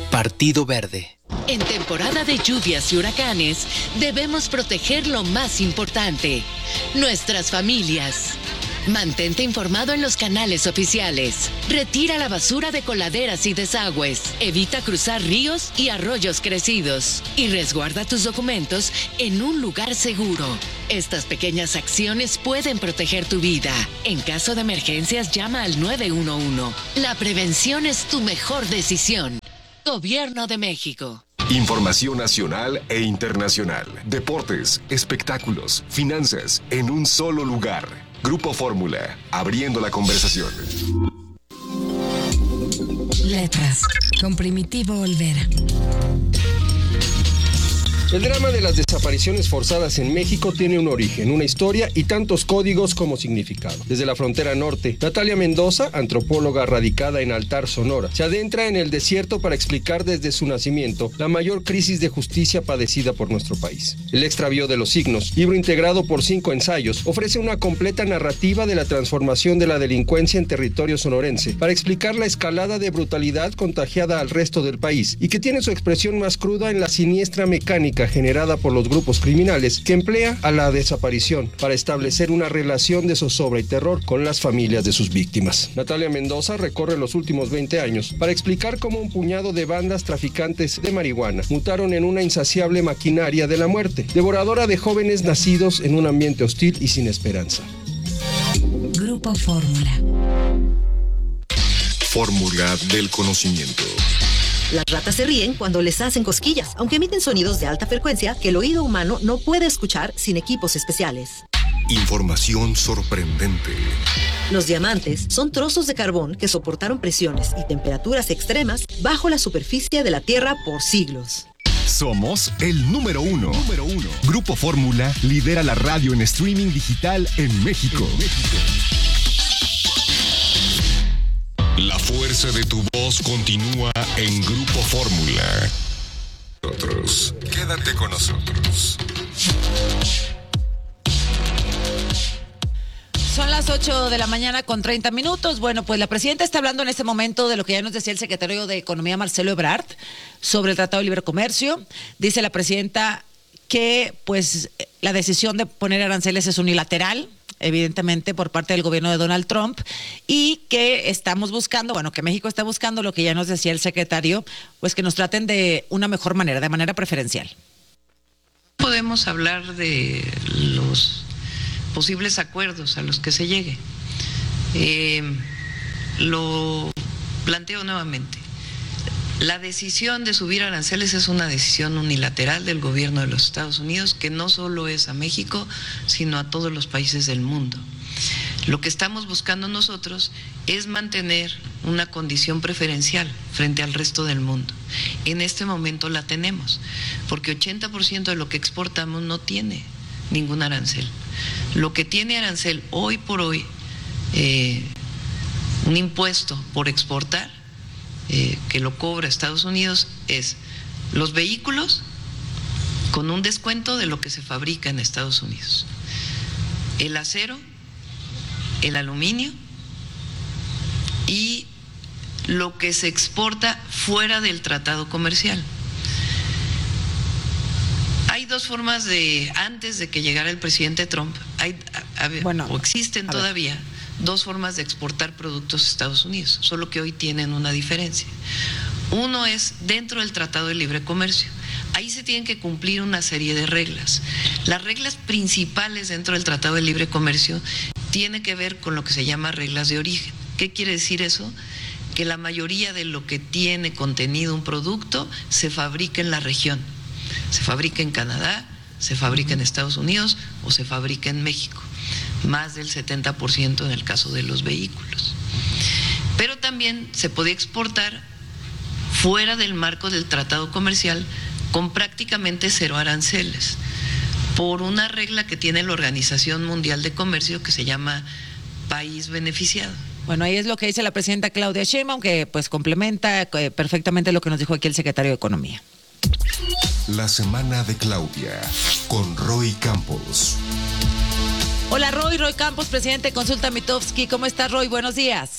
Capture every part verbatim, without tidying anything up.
Partido Verde. En temporada de lluvias y huracanes, debemos proteger lo más importante, nuestras familias. Mantente informado en los canales oficiales. Retira la basura de coladeras y desagües. Evita cruzar ríos y arroyos crecidos. Y resguarda tus documentos en un lugar seguro. Estas pequeñas acciones pueden proteger tu vida. En caso de emergencias, llama al nueve uno uno. La prevención es tu mejor decisión. Gobierno de México. Información nacional e internacional. Deportes, espectáculos, finanzas, en un solo lugar. Grupo Fórmula, abriendo la conversación. Letras, con Primitivo Olvera. El drama de las desapariciones forzadas en México tiene un origen, una historia y tantos códigos como significado. Desde la frontera norte, Natalia Mendoza, antropóloga radicada en Altar, Sonora, se adentra en el desierto para explicar desde su nacimiento la mayor crisis de justicia padecida por nuestro país. El extravío de los signos, libro integrado por cinco ensayos, ofrece una completa narrativa de la transformación de la delincuencia en territorio sonorense para explicar la escalada de brutalidad contagiada al resto del país y que tiene su expresión más cruda en la siniestra mecánica generada por los grupos criminales que emplea a la desaparición para establecer una relación de zozobra y terror con las familias de sus víctimas. Natalia Mendoza recorre los últimos veinte años para explicar cómo un puñado de bandas traficantes de marihuana mutaron en una insaciable maquinaria de la muerte, devoradora de jóvenes nacidos en un ambiente hostil y sin esperanza. Grupo Fórmula. Fórmula del conocimiento. Las ratas se ríen cuando les hacen cosquillas, aunque emiten sonidos de alta frecuencia que el oído humano no puede escuchar sin equipos especiales. Información sorprendente. Los diamantes son trozos de carbón que soportaron presiones y temperaturas extremas bajo la superficie de la Tierra por siglos. Somos el número uno. Número uno. Grupo Fórmula lidera la radio en streaming digital en México. En México. La fuerza de tu voz continúa en Grupo Fórmula. Nosotros, quédate con nosotros. Son las ocho de la mañana con treinta minutos. Bueno, pues la presidenta está hablando en este momento de lo que ya nos decía el secretario de Economía, Marcelo Ebrard, sobre el Tratado de Libre Comercio. Dice la presidenta que pues la decisión de poner aranceles es unilateral, evidentemente por parte del gobierno de Donald Trump, y que estamos buscando, bueno, que México está buscando lo que ya nos decía el secretario, pues que nos traten de una mejor manera, de manera preferencial. Podemos hablar de los posibles acuerdos a los que se llegue. Eh, lo planteo nuevamente. La decisión de subir aranceles es una decisión unilateral del gobierno de los Estados Unidos, que no solo es a México, sino a todos los países del mundo. Lo que estamos buscando nosotros es mantener una condición preferencial frente al resto del mundo. En este momento la tenemos, porque ochenta por ciento de lo que exportamos no tiene ningún arancel. Lo que tiene arancel hoy por hoy, eh, un impuesto por exportar, Eh, que lo cobra Estados Unidos, es los vehículos con un descuento de lo que se fabrica en Estados Unidos, el acero, el aluminio y lo que se exporta fuera del tratado comercial. Hay dos formas de, antes de que llegara el presidente Trump, hay, a, a, bueno, o existen todavía dos formas de exportar productos a Estados Unidos, solo que hoy tienen una diferencia. Uno es dentro del Tratado de Libre Comercio. Ahí se tienen que cumplir una serie de reglas. Las reglas principales dentro del Tratado de Libre Comercio tienen que ver con lo que se llama reglas de origen. ¿Qué quiere decir eso? Que la mayoría de lo que tiene contenido un producto se fabrica en la región. Se fabrica en Canadá, se fabrica en Estados Unidos o se fabrica en México. Más del setenta por ciento en el caso de los vehículos. Pero también se podía exportar fuera del marco del tratado comercial con prácticamente cero aranceles, por una regla que tiene la Organización Mundial de Comercio que se llama país beneficiado. Bueno, ahí es lo que dice la presidenta Claudia Sheinbaum, que pues complementa eh, perfectamente lo que nos dijo aquí el secretario de Economía. La semana de Claudia, con Roy Campos. Hola Roy, Roy Campos, presidente de Consulta Mitofsky. ¿Cómo estás, Roy? Buenos días.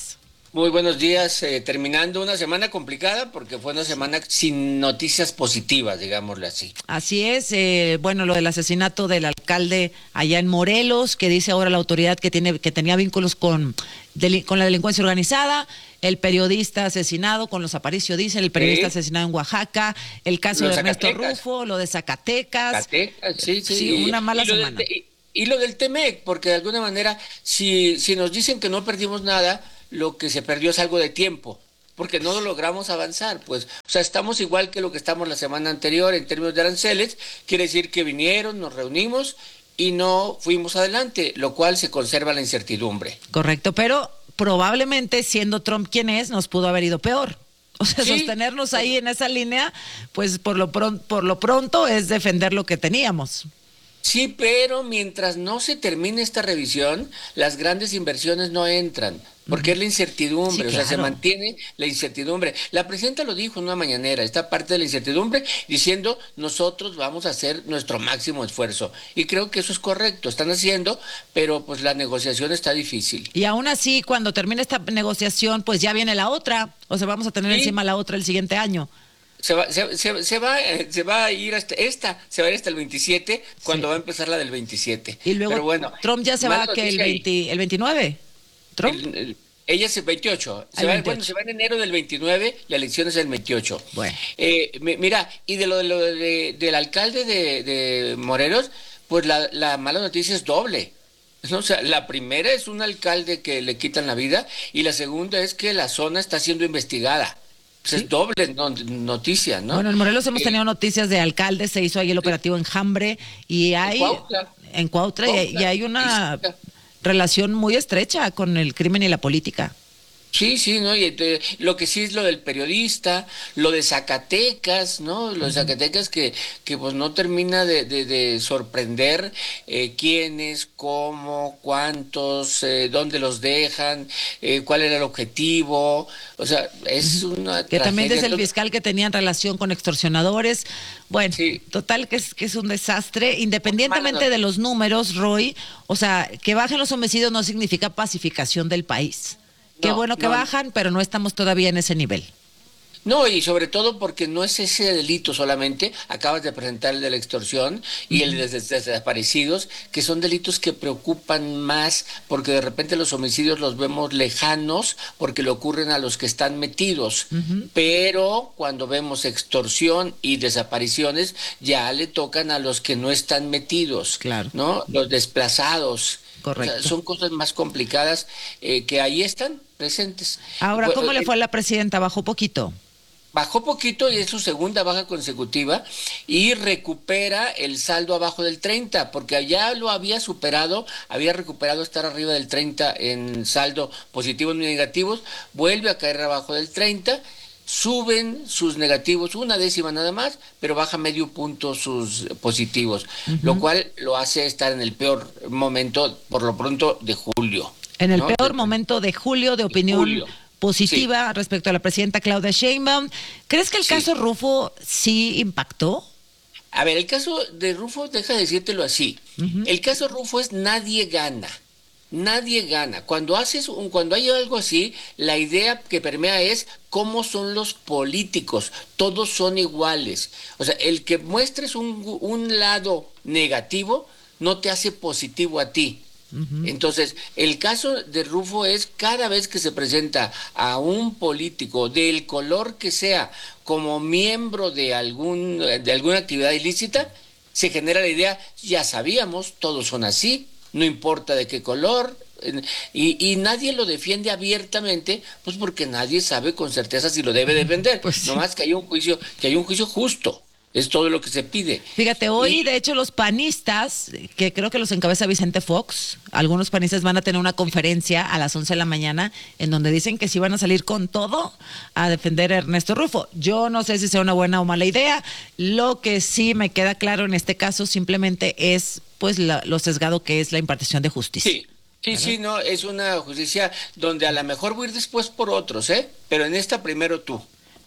Muy buenos días, eh, terminando una semana complicada porque fue una semana sin noticias positivas, digámosle así. Así es, eh, bueno, lo del asesinato del alcalde allá en Morelos, que dice ahora la autoridad que tiene que tenía vínculos con, deli- con la delincuencia organizada, el periodista asesinado, con los Aparicio dice, el periodista sí. asesinado en Oaxaca, el caso los de Ernesto Zacatecas. Rufo, lo de Zacatecas. Zacatecas, sí, sí. Sí, una mala y lo semana. De, y, y lo del Temec, porque de alguna manera, si, si nos dicen que no perdimos nada, lo que se perdió es algo de tiempo, porque no logramos avanzar, pues, o sea, estamos igual que lo que estamos la semana anterior en términos de aranceles, quiere decir que vinieron, nos reunimos y no fuimos adelante, lo cual se conserva la incertidumbre. Correcto, pero probablemente siendo Trump quien es, nos pudo haber ido peor. O sea, sí. sostenernos ahí en esa línea, pues por lo pronto, por lo pronto es defender lo que teníamos. Sí, pero mientras no se termine esta revisión, las grandes inversiones no entran, porque es la incertidumbre, sí, o sea, claro. se mantiene la incertidumbre. La presidenta lo dijo en una mañanera, esta parte de la incertidumbre, diciendo, nosotros vamos a hacer nuestro máximo esfuerzo. Y creo que eso es correcto, están haciendo, pero pues la negociación está difícil. Y aún así, cuando termine esta negociación, pues ya viene la otra, o sea, vamos a tener ¿Sí? encima la otra el siguiente año. Se va, se, se, se va, se va a ir hasta esta, se va a ir hasta el veintisiete, cuando sí. va a empezar la del veintisiete. Y luego Pero bueno, Trump ya se va que el veinte, el veintinueve. Trump. El, el, ella es el veintiocho. Se va, bueno, se va en enero del veintinueve, la elección es el veintiocho. Bueno. Eh, mira, y de lo, de lo de, del alcalde de, de Morelos, pues la, la mala noticia es doble. O sea, la primera es un alcalde que le quitan la vida y la segunda es que la zona está siendo investigada. Pues ¿Sí? Es doble no, noticia, ¿no? Bueno, en Morelos hemos eh, tenido noticias de alcaldes, se hizo ahí el operativo en Jambre y hay... En Cuautla. En Cuautla, Cuautla y, y hay una sí, relación muy estrecha con el crimen y la política. Sí, sí, ¿no? Y eh, lo que sí es lo del periodista, lo de Zacatecas, ¿no? Lo de Zacatecas que, que pues no termina de, de, de sorprender eh, quiénes, cómo, cuántos, eh, dónde los dejan, eh, cuál era el objetivo, o sea, es una que tragedia. También es el fiscal que tenía relación con extorsionadores, bueno, sí. total que es, que es un desastre, independientemente de los números, Roy, o sea, que bajen los homicidios no significa pacificación del país. Qué no, bueno que no, bajan, pero no estamos todavía en ese nivel. No, y sobre todo porque no es ese delito solamente, acabas de presentar el de la extorsión y uh-huh. el de los desaparecidos, que son delitos que preocupan más porque de repente los homicidios los vemos lejanos porque le ocurren a los que están metidos, uh-huh. pero cuando vemos extorsión y desapariciones ya le tocan a los que no están metidos, claro. ¿no? Los desplazados. Correcto. O sea, son cosas más complicadas eh, que ahí están presentes. Ahora, ¿cómo pues, le fue a la presidenta? ¿Bajó poquito? Bajó poquito y es su segunda baja consecutiva y recupera el saldo abajo del treinta, porque allá lo había superado, había recuperado estar arriba del treinta en saldo positivos y negativos, vuelve a caer abajo del treinta, suben sus negativos una décima nada más, pero baja medio punto sus positivos, uh-huh. lo cual lo hace estar en el peor momento, por lo pronto, de julio. En el ¿no? peor momento de julio de opinión julio. positiva sí. respecto a la presidenta Claudia Sheinbaum. ¿Crees que el sí. caso Rufo sí impactó? A ver, el caso de Rufo, deja de decírtelo así, uh-huh. el caso Rufo es nadie gana. Nadie gana. Cuando haces un, cuando hay algo así, la idea que permea es cómo son los políticos. Todos son iguales. O sea, el que muestres un, un lado negativo no te hace positivo a ti. Uh-huh. Entonces, el caso de Rufo es cada vez que se presenta a un político del color que sea como miembro de algún de alguna actividad ilícita, se genera la idea, ya sabíamos, todos son así. No importa de qué color, y, y nadie lo defiende abiertamente, pues porque nadie sabe con certeza si lo debe defender. Pues sí. Nomás que hay un juicio, que hay un juicio justo. Es todo lo que se pide. Fíjate, hoy y, de hecho los panistas, que creo que los encabeza Vicente Fox, algunos panistas van a tener una conferencia a las once de la mañana en donde dicen que sí van a salir con todo a defender a Ernesto Rufo. Yo no sé si sea una buena o mala idea. Lo que sí me queda claro en este caso simplemente es pues la, lo sesgado que es la impartición de justicia. Sí. Sí, ¿verdad? Sí, no, es una justicia donde a lo mejor voy a ir después por otros, ¿eh? Pero en esta primero tú.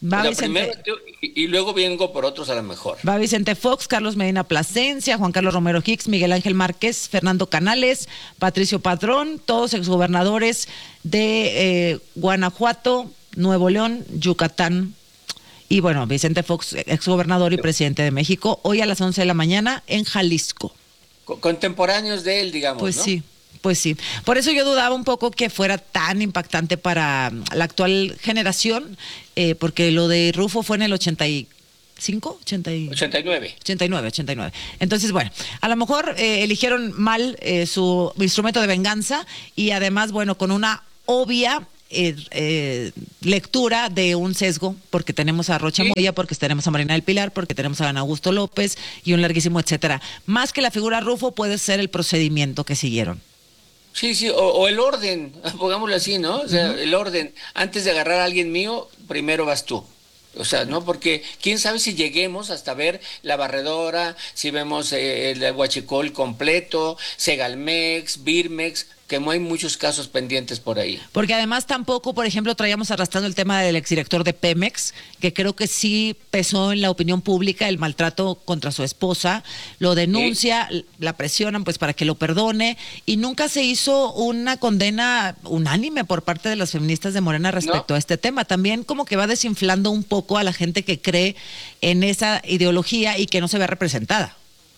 Va o sea, Vicente, primero y, y luego vengo por otros a lo mejor. Va Vicente Fox, Carlos Medina Plasencia, Juan Carlos Romero Hicks, Miguel Ángel Márquez, Fernando Canales, Patricio Padrón, todos exgobernadores de eh, Guanajuato, Nuevo León, Yucatán. Y bueno, Vicente Fox, exgobernador y presidente de México, hoy a las once de la mañana en Jalisco. Contemporáneos de él, digamos, Pues ¿no? sí. Pues sí, por eso yo dudaba un poco que fuera tan impactante para la actual generación, eh, porque lo de Rufo fue en el ochenta y cinco, ochenta y... ochenta y nueve. ochenta y nueve, ochenta y nueve. Entonces, bueno, a lo mejor eh, eligieron mal eh, su instrumento de venganza y además, bueno, con una obvia eh, eh, lectura de un sesgo, porque tenemos a Rocha Sí. Moya, porque tenemos a Marina del Pilar, porque tenemos a Ana Augusto López y un larguísimo etcétera. Más que la figura Rufo puede ser el procedimiento que siguieron. Sí, sí, o, o el orden, pongámoslo así, ¿no? O sea, uh-huh. el orden. Antes de agarrar a alguien mío, primero vas tú. O sea, ¿no? Porque quién sabe si lleguemos hasta ver la barredora, si vemos eh, el huachicol completo, Segalmex, Birmex, que no hay muchos casos pendientes por ahí. Porque además tampoco, por ejemplo, traíamos arrastrando el tema del exdirector de Pemex, que creo que sí pesó en la opinión pública el maltrato contra su esposa, lo denuncia, ¿sí? La presionan pues para que lo perdone, y nunca se hizo una condena unánime por parte de las feministas de Morena respecto no. a este tema. También como que va desinflando un poco a la gente que cree en esa ideología y que no se ve representada.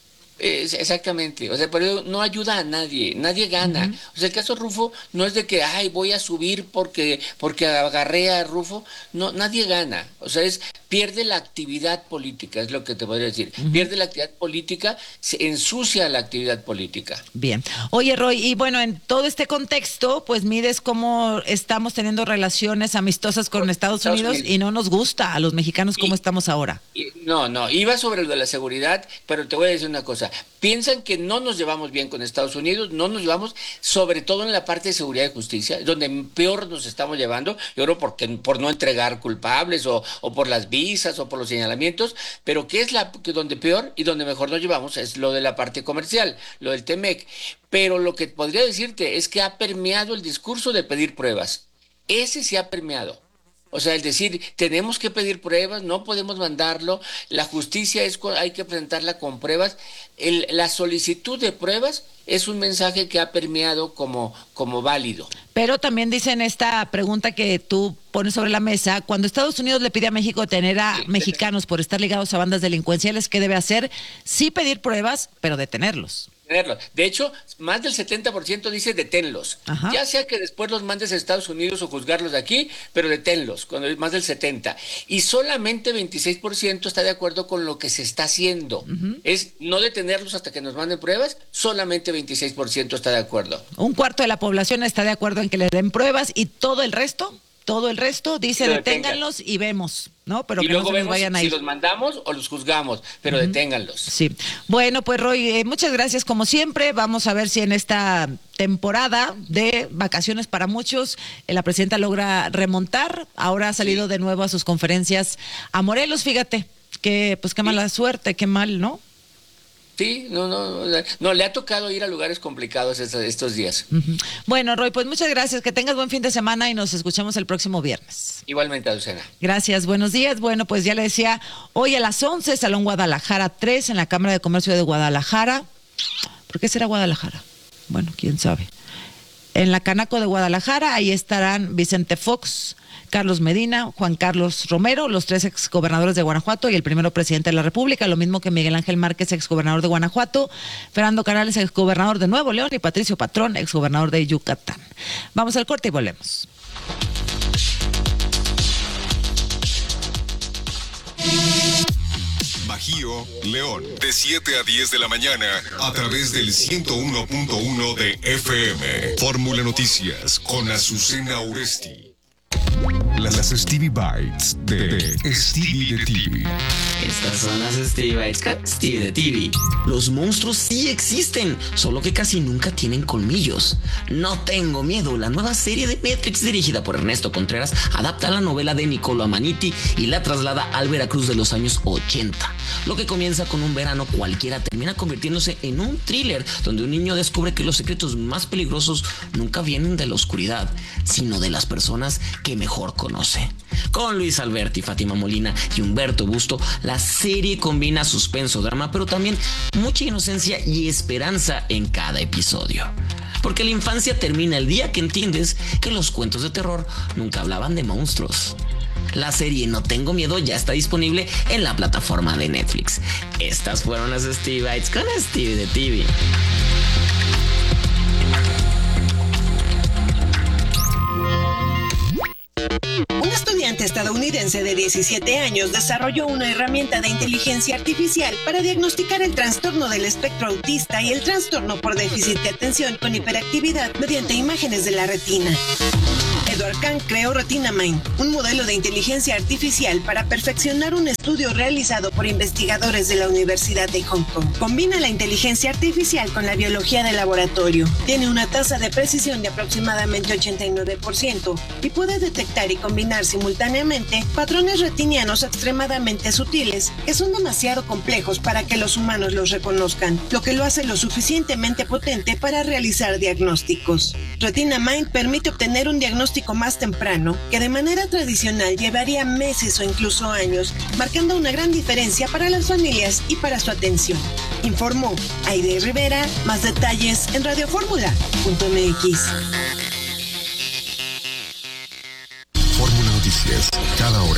Eh, exactamente, o sea, pero no ayuda a nadie, nadie gana. Uh-huh. O sea, el caso Rufo no es de que, ay, voy a subir porque porque agarré a Rufo, no, nadie gana. O sea, es pierde la actividad política, es lo que te podría decir. Uh-huh. Pierde la actividad política, se ensucia la actividad política. Bien. Oye, Roy, y bueno, en todo este contexto, pues mides cómo estamos teniendo relaciones amistosas con, con Estados, Estados Unidos, Unidos y no nos gusta a los mexicanos cómo y, estamos ahora. Y, no, no, iba sobre lo de la seguridad, pero te voy a decir una cosa. Piensan que no nos llevamos bien con Estados Unidos, no nos llevamos, sobre todo en la parte de seguridad y justicia, donde peor nos estamos llevando, yo creo porque por no entregar culpables o, o por las visas o por los señalamientos, pero que es la que donde peor y donde mejor nos llevamos es lo de la parte comercial, lo del T-MEC. Pero lo que podría decirte es que ha permeado el discurso de pedir pruebas. Ese sí ha permeado. O sea, el decir, tenemos que pedir pruebas, no podemos mandarlo, la justicia es hay que presentarla con pruebas. El, la solicitud de pruebas es un mensaje que ha permeado como, como válido. Pero también dicen esta pregunta que tú pones sobre la mesa, cuando Estados Unidos le pide a México detener a sí, mexicanos por estar ligados a bandas delincuenciales, ¿qué debe hacer? Sí pedir pruebas, pero detenerlos. De hecho, más del setenta por ciento dice deténlos. Ajá. Ya sea que después los mandes a Estados Unidos o juzgarlos de aquí, pero deténlos, cuando es más del setenta por ciento. Y solamente veintiséis por ciento está de acuerdo con lo que se está haciendo. Uh-huh. Es no detenerlos hasta que nos manden pruebas, solamente veintiséis por ciento está de acuerdo. Un cuarto de la población está de acuerdo en que le den pruebas y todo el resto... Todo el resto dice deténganlos y vemos, ¿no? Pero y que luego no se vemos nos vayan a si ir. los mandamos o los juzgamos, pero uh-huh. deténganlos. Sí. Bueno, pues Roy, eh, muchas gracias como siempre. Vamos a ver si en esta temporada de vacaciones para muchos eh, la presidenta logra remontar. Ahora ha salido sí. de nuevo a sus conferencias a Morelos, fíjate, que pues qué sí. mala suerte, qué mal, ¿no? Sí, no, no, no, le ha tocado ir a lugares complicados estos, estos días. Uh-huh. Bueno, Roy, pues muchas gracias, que tengas buen fin de semana y nos escuchamos el próximo viernes. Igualmente, Azucena. Gracias, buenos días. Bueno, pues ya le decía, hoy a las once, Salón Guadalajara tres, en la Cámara de Comercio de Guadalajara. ¿Por qué será Guadalajara? Bueno, quién sabe. En la Canaco de Guadalajara, ahí estarán Vicente Fox, Carlos Medina, Juan Carlos Romero, los tres exgobernadores de Guanajuato y el primero presidente de la República, lo mismo que Miguel Ángel Márquez, exgobernador de Guanajuato, Fernando Canales, exgobernador de Nuevo León, y Patricio Padrón, exgobernador de Yucatán. Vamos al corte y volvemos. Bajío, León, de siete a diez de la mañana, a través del ciento uno punto uno de F M. Fórmula Noticias, con Azucena Uresti. Las Stevie Bites de Stevie de T V. Estas son las Stevie Bites con Stevie de T V. Los monstruos sí existen, solo que casi nunca tienen colmillos. No tengo miedo, la nueva serie de Netflix dirigida por Ernesto Contreras adapta la novela de Niccolo Amaniti y la traslada al Veracruz de los años ochenta. Lo que comienza con un verano cualquiera termina convirtiéndose en un thriller donde un niño descubre que los secretos más peligrosos nunca vienen de la oscuridad, sino de las personas que mejor conocen. conoce. Con Luis Alberti, Fátima Molina y Humberto Busto, la serie combina suspenso, drama, pero también mucha inocencia y esperanza en cada episodio. Porque la infancia termina el día que entiendes que los cuentos de terror nunca hablaban de monstruos. La serie No Tengo Miedo ya está disponible en la plataforma de Netflix. Estas fueron las Stevie Bites con Stevie de T V. Un estudiante estadounidense de diecisiete años desarrolló una herramienta de inteligencia artificial para diagnosticar el trastorno del espectro autista y el trastorno por déficit de atención con hiperactividad mediante imágenes de la retina. Edward Kang creó RetinaMind, un modelo de inteligencia artificial para perfeccionar un estudio realizado por investigadores de la Universidad de Hong Kong. Combina la inteligencia artificial con la biología de laboratorio. Tiene una tasa de precisión de aproximadamente ochenta y nueve por ciento y puede detectar y combinar simultáneamente patrones retinianos extremadamente sutiles que son demasiado complejos para que los humanos los reconozcan, lo que lo hace lo suficientemente potente para realizar diagnósticos. RetinaMind permite obtener un diagnóstico más temprano que de manera tradicional llevaría meses o incluso años, marcando una gran diferencia para las familias y para su atención. Informó Aide Rivera. Más detalles en radioformula punto m x. Fórmula Noticias, cada hora.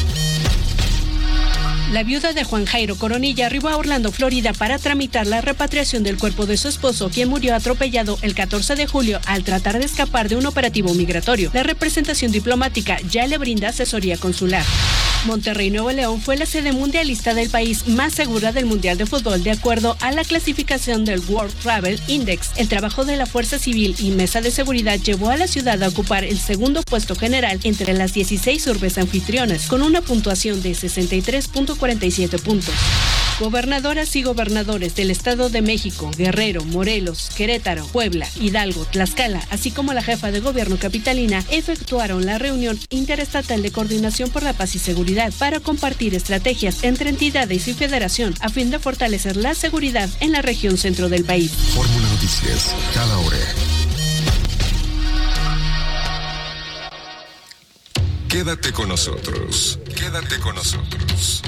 La viuda de Juan Jairo Coronilla arribó a Orlando, Florida, para tramitar la repatriación del cuerpo de su esposo, quien murió atropellado el catorce de julio al tratar de escapar de un operativo migratorio. La representación diplomática ya le brinda asesoría consular. Monterrey, Nuevo León, fue la sede mundialista del país más segura del Mundial de Fútbol, de acuerdo a la clasificación del World Travel Index. El trabajo de la Fuerza Civil y Mesa de Seguridad llevó a la ciudad a ocupar el segundo puesto general entre las dieciséis urbes anfitrionas, con una puntuación de sesenta y tres punto cuarenta y siete puntos. Gobernadoras y gobernadores del Estado de México, Guerrero, Morelos, Querétaro, Puebla, Hidalgo, Tlaxcala, así como la jefa de gobierno capitalina, efectuaron la reunión interestatal de coordinación por la paz y seguridad para compartir estrategias entre entidades y federación a fin de fortalecer la seguridad en la región centro del país. Fórmula Noticias, cada hora. Quédate con nosotros. Quédate con nosotros.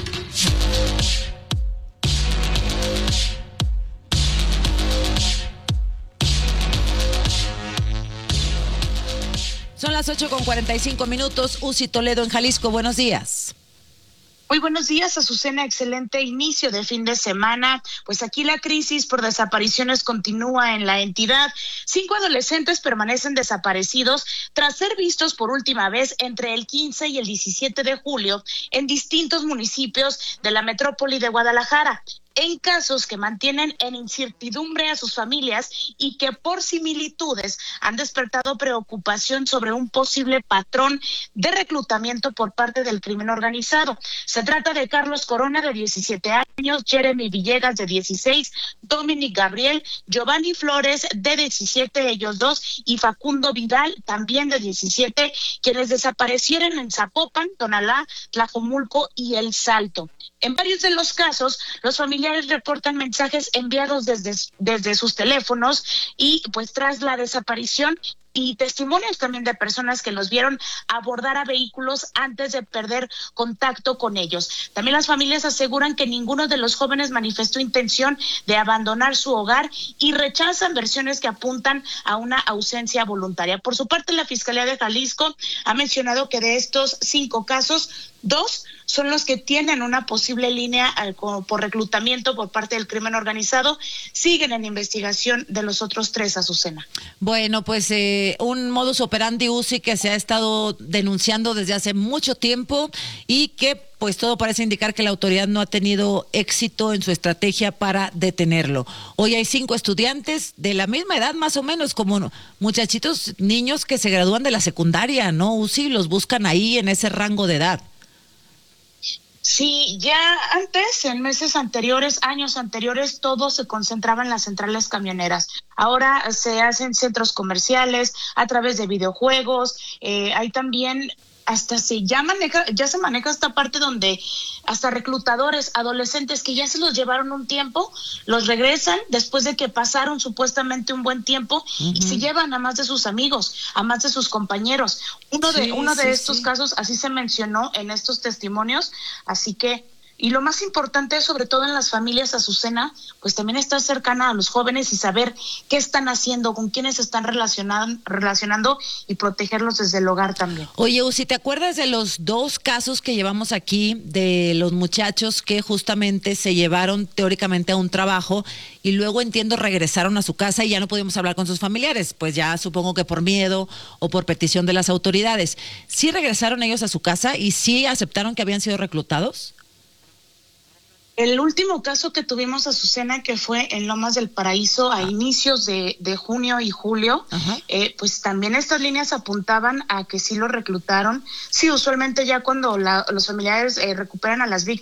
Son las ocho con cuarenta y cinco minutos. Uzi Toledo en Jalisco, buenos días. Muy buenos días, Azucena. Excelente inicio de fin de semana. Pues aquí la crisis por desapariciones continúa en la entidad. Cinco adolescentes permanecen desaparecidos tras ser vistos por última vez entre el quince y el diecisiete de julio en distintos municipios de la metrópoli de Guadalajara, en casos que mantienen en incertidumbre a sus familias y que por similitudes han despertado preocupación sobre un posible patrón de reclutamiento por parte del crimen organizado. Se trata de Carlos Corona, de diecisiete años, Jeremy Villegas, de dieciséis, Dominic Gabriel, Giovanni Flores, de diecisiete, ellos dos, y Facundo Vidal, también de diecisiete, quienes desaparecieron en Zapopan, Tonalá, Tlajomulco y El Salto. En varios de los casos, los familiares reportan mensajes enviados desde, desde sus teléfonos y pues tras la desaparición, y testimonios también de personas que los vieron abordar a vehículos antes de perder contacto con ellos. También las familias aseguran que ninguno de los jóvenes manifestó intención de abandonar su hogar y rechazan versiones que apuntan a una ausencia voluntaria. Por su parte, la Fiscalía de Jalisco ha mencionado que de estos cinco casos, dos son los que tienen una posible línea al, por reclutamiento por parte del crimen organizado. Siguen en investigación de los otros tres, Azucena. Bueno, pues eh, un modus operandi, Uzi, que se ha estado denunciando desde hace mucho tiempo y que pues todo parece indicar que la autoridad no ha tenido éxito en su estrategia para detenerlo. Hoy hay cinco estudiantes de la misma edad, más o menos, como muchachitos, niños que se gradúan de la secundaria, ¿no, Uzi? Los buscan ahí en ese rango de edad. Sí, ya antes, en meses anteriores, años anteriores, todo se concentraba en las centrales camioneras. Ahora se hacen centros comerciales, a través de videojuegos, eh, hay también hasta se ya maneja, ya se maneja esta parte donde hasta reclutadores, adolescentes que ya se los llevaron un tiempo, los regresan después de que pasaron supuestamente un buen tiempo uh-huh. y se llevan a más de sus amigos, a más de sus compañeros. Uno sí, de uno sí, de estos sí. casos así se mencionó en estos testimonios, así que y lo más importante, sobre todo en las familias, Azucena, pues también estar cercana a los jóvenes y saber qué están haciendo, con quiénes se están relacionando, relacionando y protegerlos desde el hogar también. Oye, Uzi, ¿te acuerdas de los dos casos que llevamos aquí de los muchachos que justamente se llevaron teóricamente a un trabajo y luego, entiendo, regresaron a su casa y ya no pudimos hablar con sus familiares? Pues ya supongo que por miedo o por petición de las autoridades. ¿Sí regresaron ellos a su casa y sí aceptaron que habían sido reclutados? El último caso que tuvimos, Azucena, que fue en Lomas del Paraíso a ah. inicios de, de junio y julio, eh, pues también estas líneas apuntaban a que sí lo reclutaron. Sí, usualmente ya cuando la, los familiares eh, recuperan a las víctimas,